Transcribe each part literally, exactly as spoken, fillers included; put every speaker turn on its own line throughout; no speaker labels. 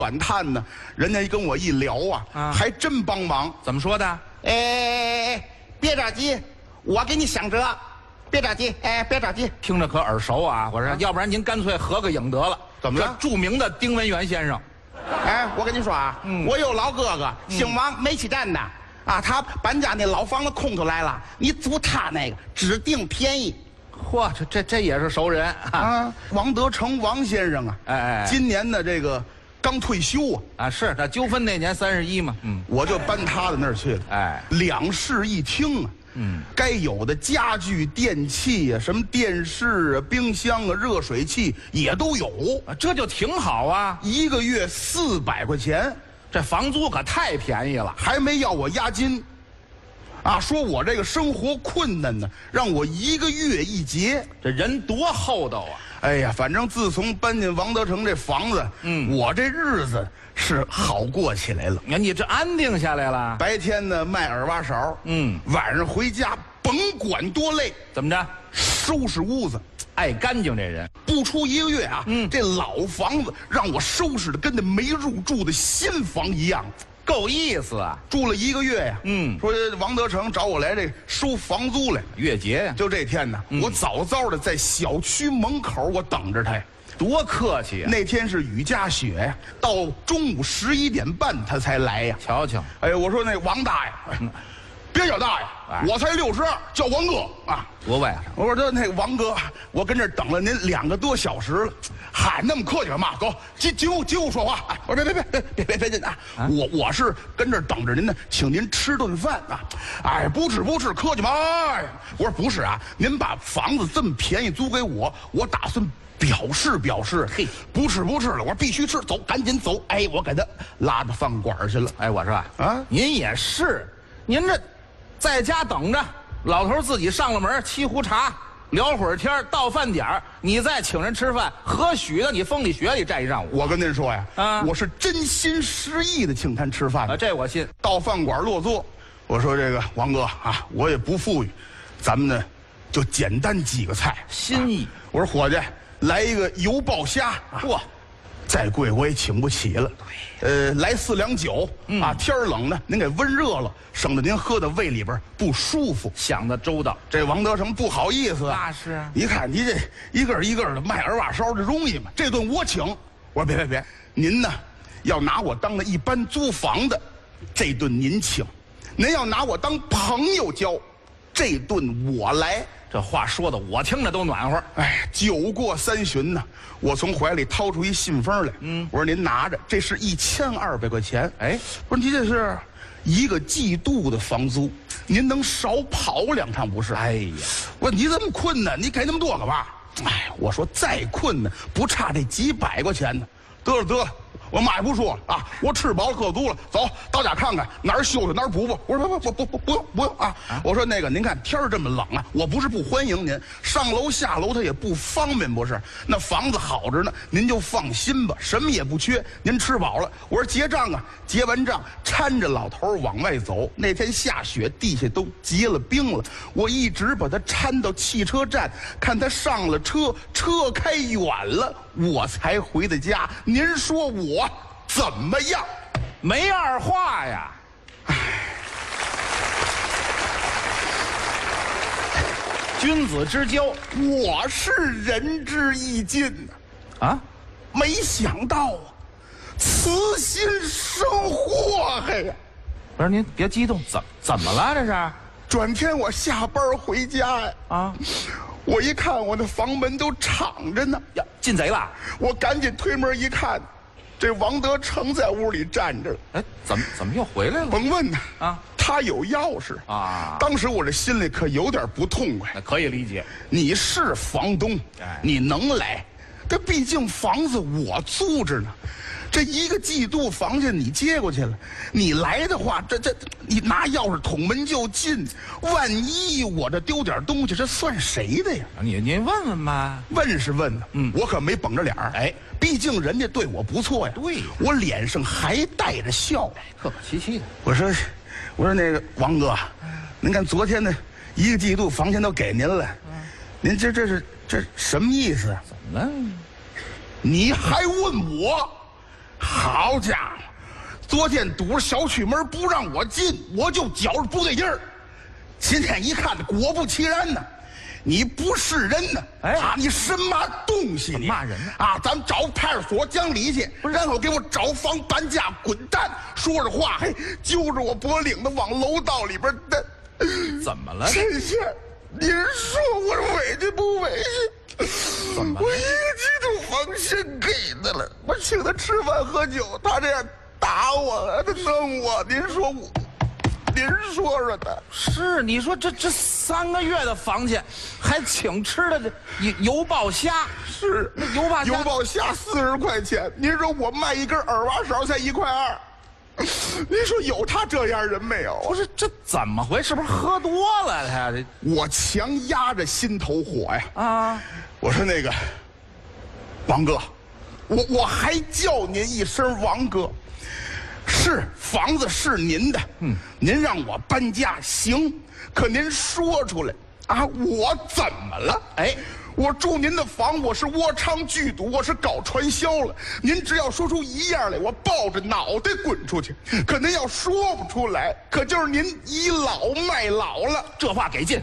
短探呢，人家跟我一聊啊，啊还真帮忙。
怎么说的？
哎哎哎，别着急，我给你想辙。别着急，哎，别着急。
听着可耳熟啊！我说，要不然您干脆合个影得了。
怎么了？
著名的丁文元先生。
哎，我跟你说啊，嗯、我有老哥哥，姓王，煤气站的。啊，他搬家那老房子空出来了，你租他那个，指定便宜。
嚯，这这这也是熟人啊！
啊王德成，王先生啊，
哎哎，
今年的这个刚退休啊，
啊是，那纠纷那年三十一嘛，嗯，
我就搬他的那儿去了。
哎，
两室一厅啊，嗯，该有的家具、电器啊，什么电视啊、冰箱啊、热水器也都有，
啊，这就挺好啊！
一个月四百块钱，
这房租可太便宜了，
还没要我押金。啊，说我这个生活困难呢，让我一个月一结，
这人多厚道啊！
哎呀，反正自从搬进王德成这房子，嗯，我这日子是好过起来了。
你看你这安定下来了。
白天呢卖耳挖勺，嗯，晚上回家甭管多累，
怎么着，
收拾屋子，
爱干净这人。
不出一个月啊，嗯，这老房子让我收拾的跟那没入住的新房一样。
够意思啊！
住了一个月呀，
嗯，
说王德成找我来这收房租来，
月结呀。
就这天呢，嗯、我早早的在小区门口我等着他呀，
多客气啊！
那天是雨夹雪呀，到中午十一点半他才来呀。
瞧瞧，
哎，我说那王大爷，嗯、别叫大爷，哎、我才六十二，叫王哥啊。
多外甥。
我说这那个王哥，我跟这等了您两个多小时了。嗨，那么客气干嘛？走，进进屋，进屋说话。哎，我说别别别别别别进啊！啊我我是跟这儿等着您呢，请您吃顿饭啊！哎，不吃不吃，客气嘛！哎，我说不是啊，您把房子这么便宜租给我，我打算表示表示。嘿，不吃不吃了，我说必须吃，走，赶紧走！哎，我给他拉到饭馆去了。
哎，我说啊，您也是，您这在家等着，老头自己上了门，沏壶茶。聊会儿天，到饭点儿，你再请人吃饭，何许的你风里雪里站一上午？
我跟您说呀，
啊，
我是真心实意的请他吃饭
啊，这我信。
到饭馆落座，我说这个王哥啊，我也不富裕，咱们呢就简单几个菜，
心意。
啊、我说伙计，来一个油爆虾，
嚯、啊，
再贵我也请不起了。呃，来四两酒、嗯、啊，天冷呢，您给温热了，省得您喝到胃里边不舒服。
想得周到。
这王德成不好意思啊，
那是啊。
一看你这一个一个的卖耳挖勺，这容易吗？这顿我请。我说别别别，您呢要拿我当了一般租房的，这顿您请；您要拿我当朋友交，这顿我来。
这话说的我听着都暖和。
哎，酒过三巡呢，我从怀里掏出一信封来，嗯，我说您拿着，这是一千二百块钱。哎，问题这是一个季度的房租，您能少跑两趟不是？
哎呀，
我说你这么困难，你给那么多干嘛？哎，我说再困难不差这几百块钱呢。得了得了，我嘛也不说了啊，我吃饱了喝足了，走到家看看哪儿修的哪儿补补。我说不不不不不用不用啊！我说那个您看天儿这么冷啊，我不是不欢迎您上楼下楼，他也不方便不是？那房子好着呢，您就放心吧，什么也不缺，您吃饱了。我说结账啊，结完账搀着老头往外走。那天下雪，地下都结了冰了，我一直把他搀到汽车站，看他上了车，车开远了，我才回的家。您说我怎么样？
没二话呀！唉，君子之交，
我是仁至义尽呐！啊，没想到啊，慈心生祸害呀！
不是您别激动，怎怎么了这是？
转天我下班回家呀，啊，我一看我的房门都敞着呢，
呀，进贼了！
我赶紧推门一看。这王德成在屋里站着了，
哎，怎么怎么又回来了？
甭问他
啊，
他有钥匙啊。当时我这心里可有点不痛快。
那可以理解，
你是房东，哎，你能来，这毕竟房子我租着呢。这一个季度房钱你接过去了，你来的话，这这你拿钥匙捅门就进，万一我这丢点东西，这算谁的呀？
你您问问吧。
问是问呢，嗯，我可没绷着脸儿，哎，毕竟人家对我不错呀。
对，
我脸上还带着笑，
客客气气的。
我说，我说那个王哥，您看昨天的一个季度房钱都给您了，您这这是这什么意思？
怎么了？
你还问我？ 好家伙，昨天堵着小区门不让我进，我就觉着不对劲儿。今天一看，果不其然呢，你不是人呢！
哎
啊，你什么东西你？
骂人呢
啊！咱们找派出所讲理去，然后给我找房搬家滚蛋！说着话，嘿，揪着我脖领子往楼道里边蹬。
怎么了？
陈先，您说我委屈不委屈？
怎么了？
我一个季度房钱给他了，我请他吃饭喝酒，他这样打我，他弄我，您说我，您说说他。
是你说这这三个月的房钱，还请吃的这油油爆虾，
是
那油爆虾
油爆虾四十块钱，您说我卖一根耳挖勺才一块二，您说有他这样人没有？
不是这怎么回事？是不是喝多了他这
我强压着心头火呀！
啊？
我说那个王哥，我我还叫您一声王哥。是房子是您的，嗯，您让我搬家行，可您说出来啊，我怎么了？
哎，
我住您的房，我是窝娼剧赌，我是搞传销了。您只要说出一样来，我抱着脑袋滚出去。可您要说不出来，可就是您倚老卖老了。
这话给劲！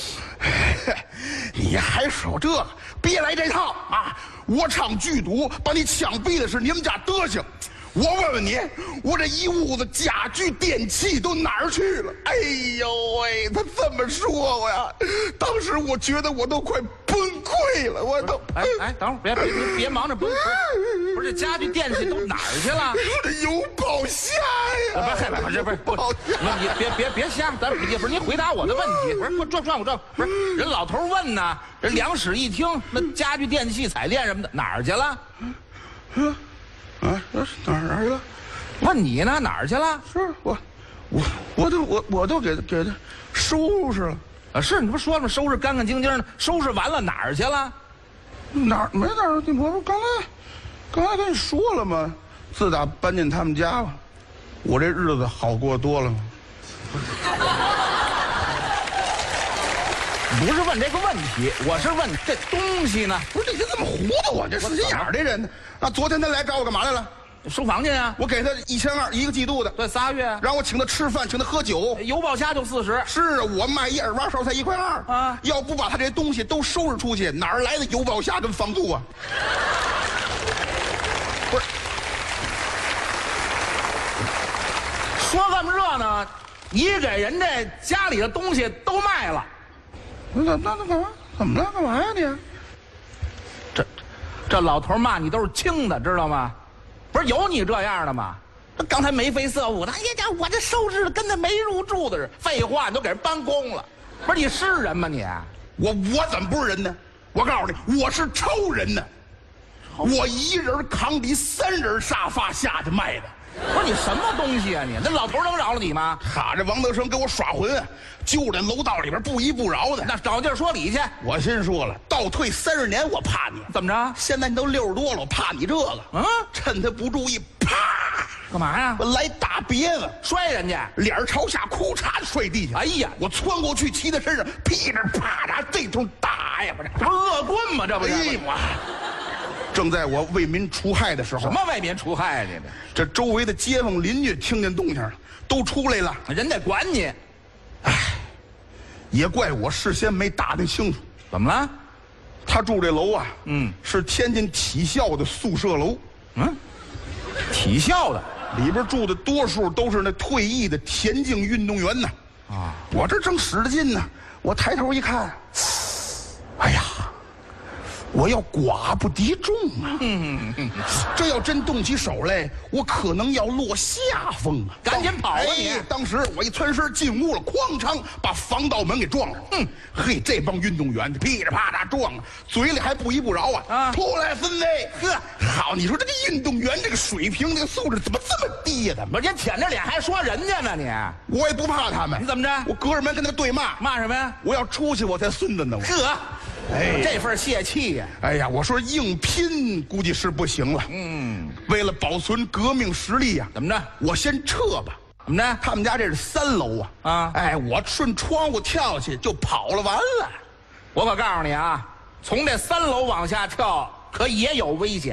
你还说这个？别来这套啊！窝娼剧赌，把你枪毙的是你们家德行。我问问你，我这一屋子家具电器都哪儿去了？哎呦喂，他这么说我呀，当时我觉得我都快崩溃了，我都。
哎哎，等会儿别别别别忙着崩溃，不是这家具电器都哪儿去了？
这油爆虾呀！
不是不是不是不是，你别别别瞎，咱别不是你回答我的问题，不是我转转我转，不是人老头问呢，人两室一厅，那家具电器彩电什么的哪儿去了？
嗯。啊，哪儿哪儿去了？
问你呢，哪儿去了？
是我，我我都我我都给给他收拾了。
啊，是你不说了吗？收拾干干净净的，收拾完了哪儿去了？
哪儿没哪儿？我不刚才刚才跟你说了吗？自打搬进他们家了，我这日子好过多了吗？
不是问这个问题，我是问这东西呢。
不是你怎么糊涂我？这死心眼儿的人呢？啊，昨天他来找我干嘛来了？
收房去呀？
我给他一千二一个季度的，
对，仨月，
让我请他吃饭，请他喝酒。
油爆虾就四十。
是我卖一耳挖勺才一块二
啊！
要不把他这东西都收拾出去，哪儿来的油爆虾跟房租啊？不是，
说这么热闹，你给人这家里的东西都卖了，
那那那干嘛？怎么了？干嘛呀你？
这这老头骂你都是轻的，知道吗？不是有你这样的吗？刚才眉飞色舞的，哎呀，我这收拾的跟那没入住的似的。废话，你都给人搬空了，不是你是人吗你？
我我怎么不是人呢？我告诉你，我是超人呢。我一人扛比三人沙发下去卖的。
不是你什么东西啊你？那老头能饶了你吗？
哈，这王德生给我耍浑，就在楼道里边不依不饶的。
那找地儿说理去。
我心说了，倒退三十年我怕你，
怎么着？
现在你都六十多了，我怕你这个。
嗯，
趁他不注意，啪！
干嘛呀？
我来大别子，
摔人家，
脸朝下，裤衩就摔地下。
哎呀，
我窜过去，骑他身上，噼里啪嚓，这通打呀！不是，
这不是恶棍吗？这不是。
哎我正在我为民除害的时候，
什么为民除害啊你？
这周围的街坊邻居听见动静了，都出来了。
人得管你。
唉，也怪我事先没打听清楚。
怎么了？
他住这楼啊，
嗯，
是天津体校的宿舍楼。
嗯，体校的
里边住的多数都是那退役的田径运动员呢。
啊，
我这正使着劲呢，我抬头一看，哎呀！我要寡不敌众啊！嗯嗯，这要真动起手来，我可能要落下风啊！
赶紧跑啊你！
哎，当时我一窜身进屋了，哐当把防盗门给撞了。嗯，嘿，这帮运动员噼里啪啦撞啊，嘴里还不依不饶啊！啊，出来分位！呵，好，你说这个运动员这个水平、这个素质怎么这么低呀？他们，
不是你舔着脸还说人家呢你？
我也不怕他们。
你怎么着？
我隔着门跟他对骂。
骂什么呀？
我要出去我才孙子呢！我
呵。
哎，
这份泄气呀！
哎呀，我说硬拼估计是不行了。嗯，为了保存革命实力呀，
怎么着？
我先撤吧。
怎么着？
他们家这是三楼啊。啊，哎，我顺窗户跳下去就跑了，完了。
我可告诉你啊，从这三楼往下跳可也有危险。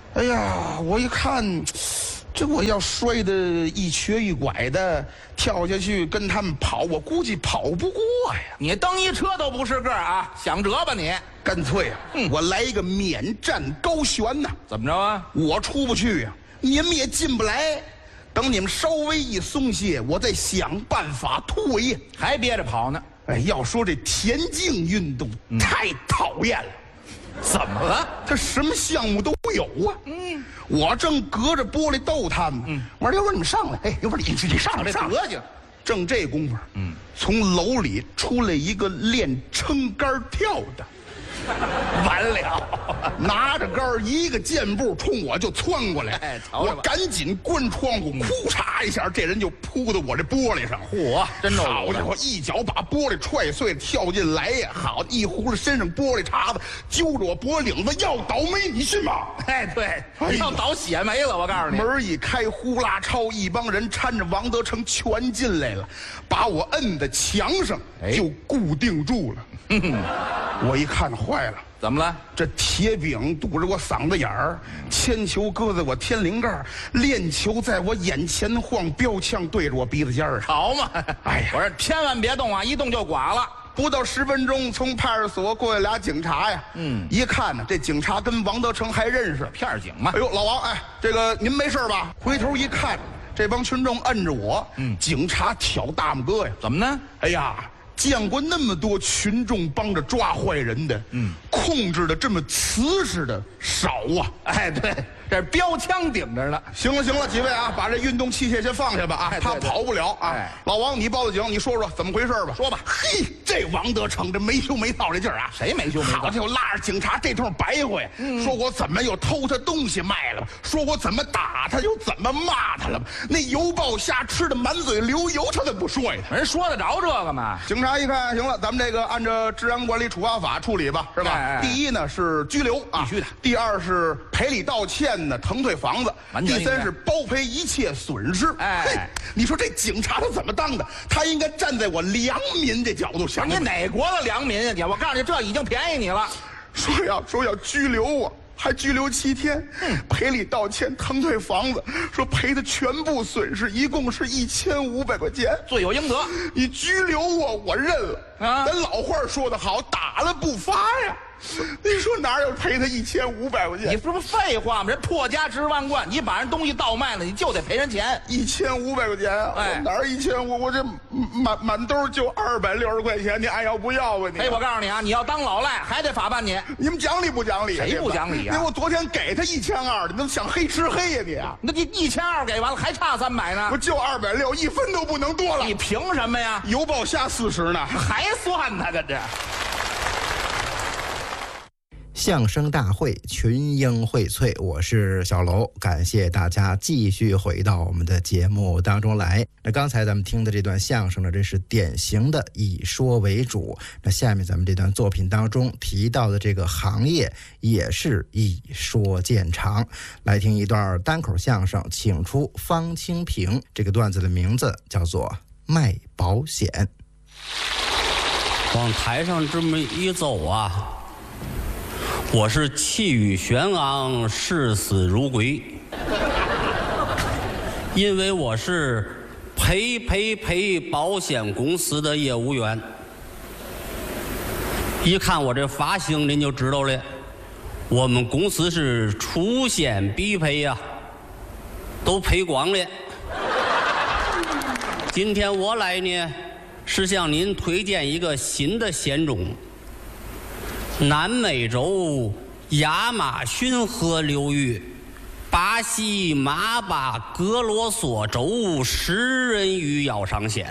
哎呀，我一看，这我要摔得一瘸一拐的跳下去跟他们跑，我估计跑不过呀。
你蹬一车都不是个儿啊，想辙吧你？
干脆啊，
嗯
我来一个免战高悬呐！
怎么着啊？
我出不去呀、你们也进不来。等你们稍微一松懈，我再想办法突围。
还憋着跑呢？
哎，要说这田径运动、
嗯
太讨厌了，
怎么了？
它什么项目都有啊。嗯，我正隔着玻璃逗他们，嗯，我说刘文你们上来，哎，刘文你你你上来，
这
上来。
德行。
正这功夫，嗯，从楼里出来一个练撑杆跳的。
完了，
拿着杆儿一个箭步冲我就窜过来，
哎瞧着吧
我赶紧关窗户，呼嚓一下，这人就扑到我这玻璃上，
嚯，真逗
好家伙，一脚把玻璃踹碎，跳进来呀！好，一呼着身上玻璃碴子，揪着我脖领子要倒霉，你信吗？
哎，对，
哎呦
要倒血霉了，我告诉你。
门一开，呼啦超，一帮人搀着王德成全进来了，把我摁在墙上，
哎
就固定住了。我一看坏了。
怎么了？
这铁饼堵着我嗓子眼儿，铅球搁在我天灵盖儿，链球在我眼前晃，标枪对着我鼻子尖儿上。
好嘛！
哎呀
我说千万别动啊，一动就剐了。
不到十分钟，从派出所过来俩警察呀。嗯，一看呢，这警察跟王德成还认识。
片儿警嘛
哎。呦，老王，哎，这个您没事吧？回头一看，这帮群众摁着我，嗯，警察挑大拇哥呀。
怎么呢？
哎呀，见过那么多群众帮着抓坏人的，嗯，控制的这么瓷实的少啊。
哎，对，这是标枪顶着呢。
行了行了，几位啊，把这运动器械先放下吧啊，他
哎对对
跑不了啊。
哎
老王，你报的警，你说说怎么回事吧？
说吧
嘿，这王德成这没羞没臊这劲儿啊，
谁没羞没臊
好家伙，拉着警察这通白话呀，说我怎么又偷他东西卖了，说我怎么打他，又怎么骂他了，那油爆虾吃的满嘴流油，他怎么不说呀？
人说得着这个吗？
警察一看，行了，咱们这个按照治安管理处罚法处理吧，是吧？
哎哎
第一呢是拘留啊，
必须的
第二是赔礼道歉呢，腾退房子。
完全应该
第三是包赔一切损失。
哎
嘿，你说这警察他怎么当的？他应该站在我良民这角度想。
你哪国的良民啊你？我告诉你，这已经便宜你了。
说要说要拘留我，还拘留七天，赔礼道歉，腾退房子，说赔的全部损失一共是一千五百块钱，
罪有应得。
你拘留我，我认了。
啊
咱老话说得好，打了不罚呀。你说哪有赔他一千五百块
你
钱？
这不废话吗？人破家值万贯，你把人东西倒卖了，你就得赔人钱。
一千五百块钱啊！
哎
我哪儿一千五？我这满满兜就二百六十块钱，你爱要不要吧你？
哎，我告诉你啊，你要当老赖，还得法办你。
你们讲理不讲理？
谁不讲理啊
那我昨天给他一千二，你能想黑吃黑呀你啊？
那你一千二给完了，还差三百呢
我。就二百六，一分都不能多了
你。凭什么呀？
油爆虾四十呢？
还算呢，跟这。
相声大会群英荟萃，我是小楼，感谢大家继续回到我们的节目当中来。那刚才咱们听的这段相声呢，这是典型的以说为主。那下面咱们这段作品当中提到的这个行业也是以说见长。来听一段单口相声，请出方清平。这个段子的名字叫做卖保险。
往台上这么一走啊，我是气宇轩昂，视死如归，因为我是赔赔赔保险公司的业务员。一看我这发型，您就知道了，我们公司是出险必赔呀、都赔光了。今天我来呢，是向您推荐一个新的险种。南美洲亚马逊河流域、巴西马巴格罗索州食人鱼咬伤险。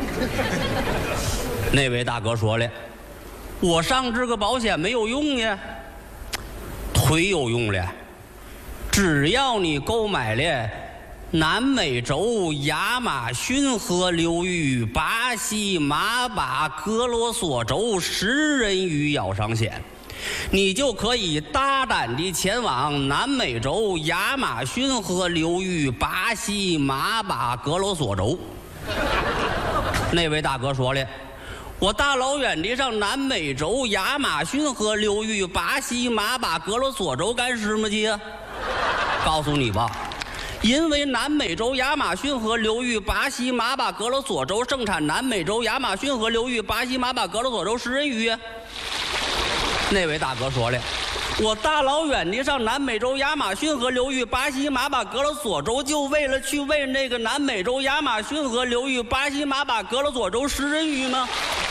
那位大哥说了，我上这个保险没有用呀，忒有用了。只要你购买了南美洲亚马逊河流域巴西马巴格罗索州食人鱼咬伤险，你就可以大胆地前往南美洲亚马逊河流域巴西马巴格罗索州。那位大哥说了，我大老远地上南美洲亚马逊河流域巴西马巴格罗索州干什么去啊？ 告诉你吧，因为南美洲亚马逊河流域巴西马巴格罗索州盛产南美洲亚马逊河流域巴西马巴格罗索州食人鱼。那位大哥说了，我大老远的上南美洲亚马逊河流域巴西马巴格罗索州，就为了去喂那个南美洲亚马逊河流域巴西马巴格罗索州食人鱼吗？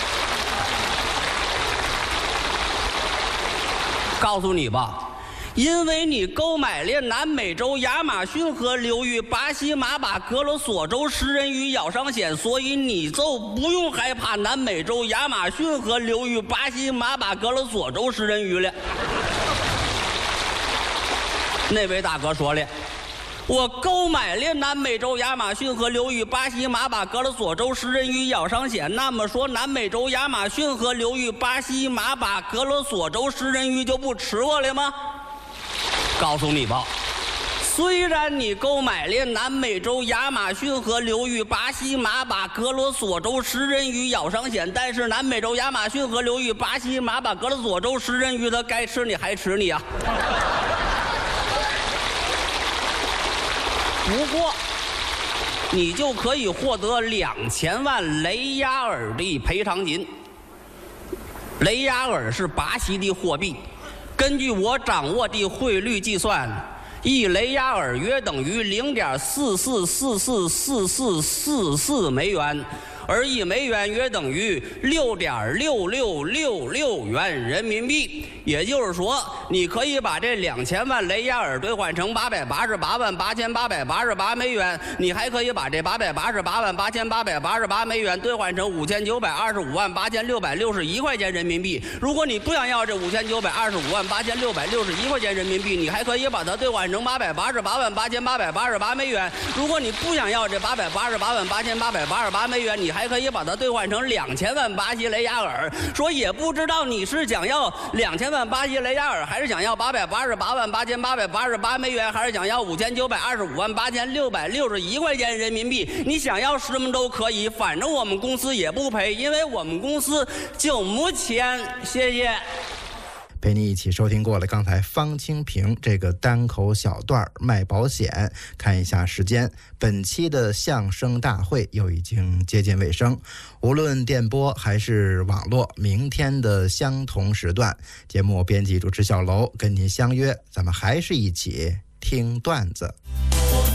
告诉你吧，因为你购买了南美洲亚马逊河流域巴西马巴格罗索州食人鱼咬伤险，所以你就不用害怕南美洲亚马逊河流域巴西马巴格罗索州食人鱼了。那位大哥说了，我购买了南美洲亚马逊河流域巴西马巴格罗索州食人鱼咬伤险，那么说南美洲亚马逊河流域巴西马巴格罗索州食人鱼就不吃我了吗？告诉你吧，虽然你购买了南美洲亚马逊河流域巴西马巴格罗索州食人鱼咬伤险，但是南美洲亚马逊河流域巴西马巴格罗索州食人鱼它该吃你还吃你啊。不过，你就可以获得两千万雷亚尔的赔偿金。雷亚尔是巴西的货币，根据我掌握的汇率计算，一雷亚尔约等于零点四四四四四四四四美元，而一美元约等于六点六六六六元人民币。也就是说，你可以把这两千万雷亚尔兑换成八百八十八万八千八百八十八美元，你还可以把这八百八十八万八千八百八十八美元兑换成五千九百二十五万八千六百六十一块钱人民币。如果你不想要这五千九百二十五万八千六百六十一块钱人民币，你还可以把它兑换成八百八十八万八千八百八十八美元。如果你不想要这八百八十八万八千八百八十八美元，你还可以把它兑换成两千万巴西雷亚尔。说也不知道你是想要两千万巴西雷亚尔，还是想要八百八十八万八千八百八十八美元，还是想要五千九百二十五万八千六百六十一块钱人民币？你想要什么都可以，反正我们公司也不赔，因为我们公司就没钱。谢谢。
陪你一起收听过了刚才方清平这个单口小段卖保险。看一下时间，本期的相声大会又已经接近尾声，无论电波还是网络，明天的相同时段，节目编辑主持小楼跟您相约，咱们还是一起听段子。